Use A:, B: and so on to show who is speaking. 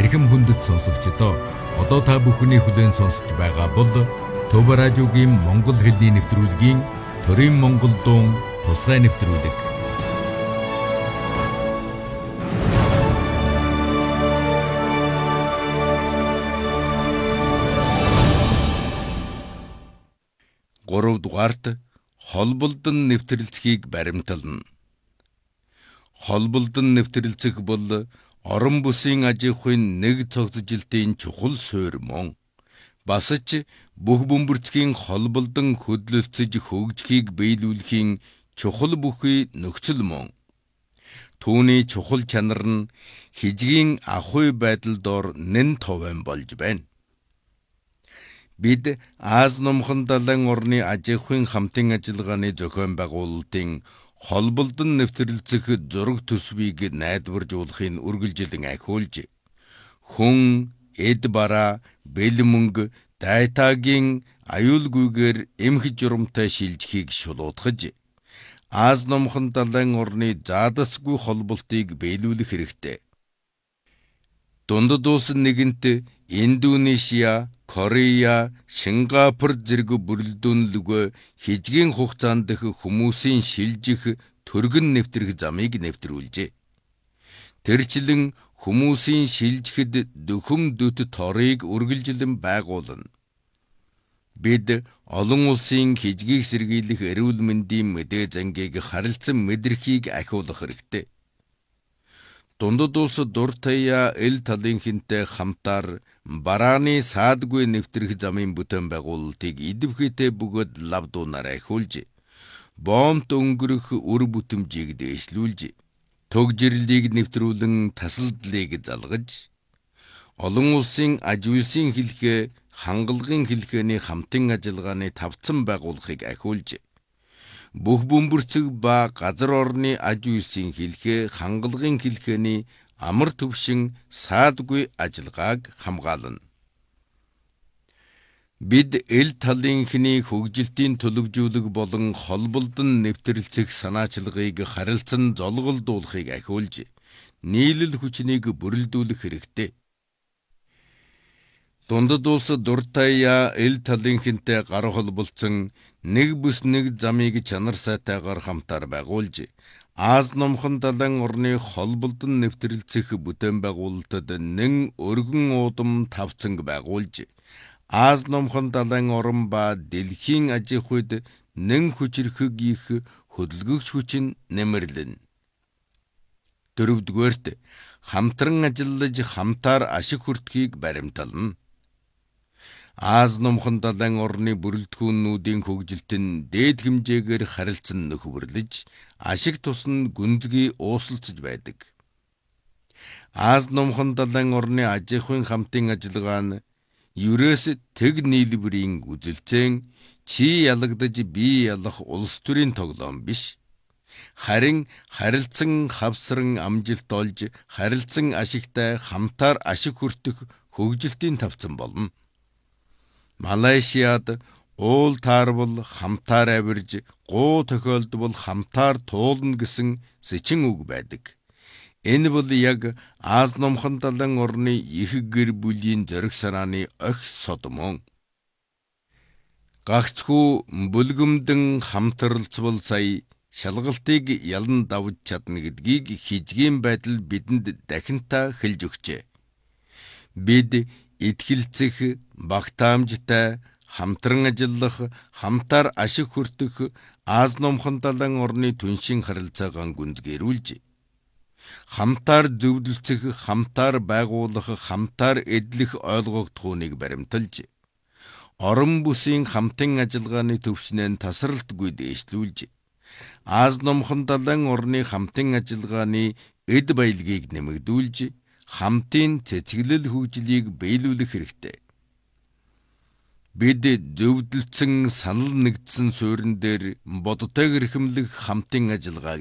A: эрхэм хүндэт сонсогчдоо одоо та бүхний хүлээн сонсож байгаа бол Төв радиогийн Монгол хэлний нэвтрүүлгийн Төрийн Монгол дуун тусгай нэвтрүүлэг. Гуравдугаарт холболдон нэвтрэлцгийг баримтална. Холболдон нэвтрэлцэх бол орон бүсийн аж ахуйн нэг цогцжилтын чухал суурь мөн. Бас ч бүх бөмбөрцгийн холболдон хөдлөлцөж хөгжихийг биелүүлэхийн чухал бүхий нөхцөл мөн. Түүний чухал чанар нь хижгийн ахуй байдал дор нэн товен болж байна. Бид Аз номхон далайн орны аж ахуйн хамтын ажиллагааны зохион байгуулалтын холболдон нэвтрэлцэх зураг төсвийг найдваржуулахын үргэлжилэн ахиулж, хүн, эд бараа, бэл мөнгө, дайтагийн аюулгүйгээр эмх журамтай шилжихийг шулуудахж, Аз номхон далайн орны заадасгүй холболтыг биелүүлэх хэрэгтэй. Дундад улс нэгэнт Индонезия, Корея, Сингапур зэрэг бүрэлдэхүүнлөгөө хижгийн хугацаанд хүмүүсийн шилжих, төргөн нэвтрэх замыг нэвтрүүлжээ. Тэрчлэн хүмүүсийн шилжихэд дөхөм дөт торыг үргэлжилэн байгуулна. Бид олон улсын хижгийг сэргийлэх эрүүл мэндийн мэдээ зангийг харилцан мэдрхийг ахиулах хэрэгтэй. Дундад улс дуртая эл талынхэнтэй хамтаар барааны саадгүй нэвтрэх замын бүтээн байгуулалтыг идэвхтэй бөгөөд лавдуунаар ахиулж, боомт өнгөрөх үр бүтэмжийг дээшлүүлж, төгжрлийг нэвтрүүлэн тасалдлыг залгаж, олон улсын аж үйлсийн хэлхээ, хангалгын хэлхээний хамтын ажиллагааны тавцан байгуулахыг ахиулж, бүх бөмбөрцөг ба газар орны аж үйлсийн хэлхээ, хангалгын хэлхээний амар төвшин саадгүй ажиллагааг хамгаална. Бид эл талынхны хөгжилтийн төлөвжүүлэг болон холболдон нэвтрэлцэх санаачлагыг харилцан золголдуулахыг ахиулж, нийлэл хүчнийг бүрэлдүүлэх хэрэгтэй. Дундад улс дуртая эл талынхэнтэй гар холболцсон нэг бүс нэг замыг чанар сайтайгаар хамтаар байгуулж, Аз номхон далайн орны холболдон нэвтрэлцэх бүтээн байгуулалтад нэн өргөн уудам тавцанг байгуулж, Аз номхон далайн орн ба дэлхийн аж ахуйд нэн хүчрхэг их хөдөлгөгч хүч нь нэмэрлэн. Дөрөвдүгээрт хамтран ажиллаж хамтаар ашиг хүртэхийг баримтална. Аз номхон далайн орны бүрэлдэхүүнүүдийн хөгжилт нь дээд хэмжээгээр харилцан нөхөрлөж, ашиг тусна гүнзгий уусалцж байдаг. Аз номхон далайн орны аж ахуйн хамтын ажиллагаа нь ерөөс тэг нийлбэрийн үзэлцэн чи ялагдаж би ялах улс төрийн тоглоом биш. Харин харилцан хавсран амжилт олж, харилцан ашигтай хамтаар ашиг хүртэх хөгжилтийн тавцан болно. Малайшиад уул таарвал хамтаар авирж, гуу тохиолдвол хамтаар туулна гэсэн сэчин үг байдаг. Энэ бол яг Аз номхон далайн орны их гэр бүлийн зориг санааны охь сод мөн. Гагцхүү бүлгэмдэн хамтралцвал сая шалгалтыг ялан давж чадна гэдгийг хижгийн байдал бидэнд дахинтаа хэлж өгчээ. Бид итгэлцэх, багтаамжтай, хамтран ажиллах, хамтаар ашиг хүртэх Аз номхон далайн орны түншин харилцаагаа гүнзгийрүүлж, хамтаар зөвлөлцөх, хамтаар байгуулах, хамтаар эдлэх ойлгогдохууныг баримталж, орон бүсийн хамтын ажиллагааны төвшнээ тасралтгүй дээшлүүлж, Аз номхон далайн орны хамтын ажиллагааны эд баялагийг нэмэгдүүлж, хамтын цэцгэлэл хөгжлийг биелүүлэх хэрэгтэй. Бид зөвдөлдсөн санал нэгдсэн суурин дээр бодтойг эрхэмлэх хамтын ажиллагааг